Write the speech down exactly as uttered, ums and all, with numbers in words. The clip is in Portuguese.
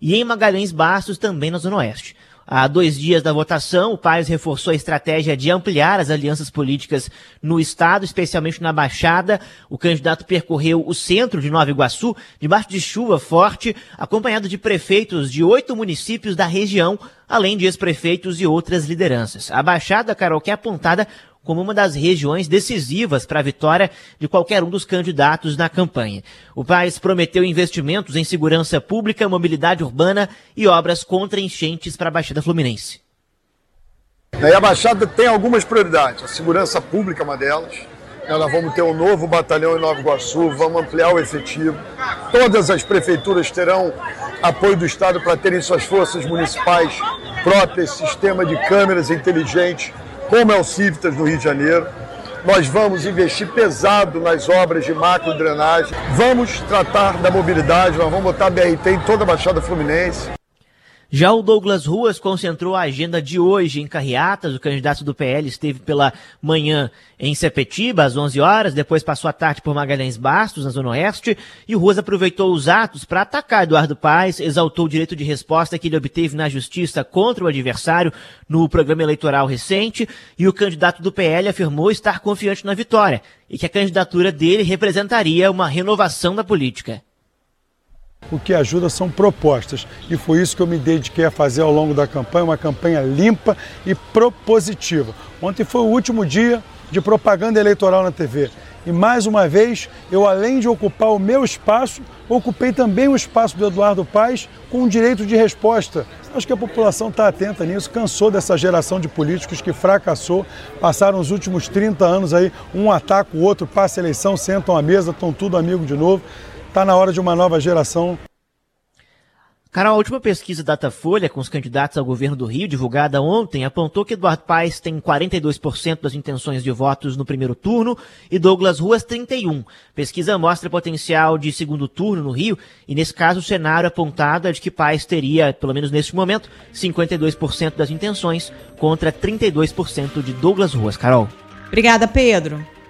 e em Magalhães Bastos, também na Zona Oeste. Há dois dias da votação, o Paes reforçou a estratégia de ampliar as alianças políticas no estado, especialmente na Baixada. O candidato percorreu o centro de Nova Iguaçu, debaixo de chuva forte, acompanhado de prefeitos de oito municípios da região, além de ex-prefeitos e outras lideranças. A Baixada, Carol, que é apontada como uma das regiões decisivas para a vitória de qualquer um dos candidatos na campanha. O Paes prometeu investimentos em segurança pública, mobilidade urbana e obras contra enchentes para a Baixada Fluminense. E a Baixada tem algumas prioridades. A segurança pública é uma delas. Nós vamos ter um novo batalhão em Nova Iguaçu, vamos ampliar o efetivo. Todas as prefeituras terão apoio do Estado para terem suas forças municipais próprias, sistema de câmeras inteligentes, como é o Civitas no Rio de Janeiro. Nós vamos investir pesado nas obras de macro drenagem, vamos tratar da mobilidade, nós vamos botar B R T em toda a Baixada Fluminense. Já o Douglas Ruas concentrou a agenda de hoje em Carreatas. O candidato do P L esteve pela manhã em Sepetiba, às onze horas, depois passou a tarde por Magalhães Bastos, na Zona Oeste, e o Ruas aproveitou os atos para atacar Eduardo Paes, exaltou o direito de resposta que ele obteve na justiça contra o adversário no programa eleitoral recente, e o candidato do P L afirmou estar confiante na vitória e que a candidatura dele representaria uma renovação da política. O que ajuda são propostas, e foi isso que eu me dediquei a fazer ao longo da campanha, uma campanha limpa e propositiva. Ontem foi o último dia de propaganda eleitoral na T V, e mais uma vez, eu além de ocupar o meu espaço, ocupei também o espaço do Eduardo Paes com o direito de resposta. Acho que a população está atenta nisso, cansou dessa geração de políticos que fracassou, passaram os últimos trinta anos aí, um ataca o outro, passa a eleição, sentam à mesa, estão tudo amigo de novo. Está na hora de uma nova geração. Carol, a última pesquisa Datafolha com os candidatos ao governo do Rio, divulgada ontem, apontou que Eduardo Paes tem quarenta e dois por cento das intenções de votos no primeiro turno e Douglas Ruas trinta e um por cento. Pesquisa mostra potencial de segundo turno no Rio e, nesse caso, o cenário apontado é de que Paes teria, pelo menos neste momento, cinquenta e dois por cento das intenções contra trinta e dois por cento de Douglas Ruas. Carol. Obrigada, Pedro.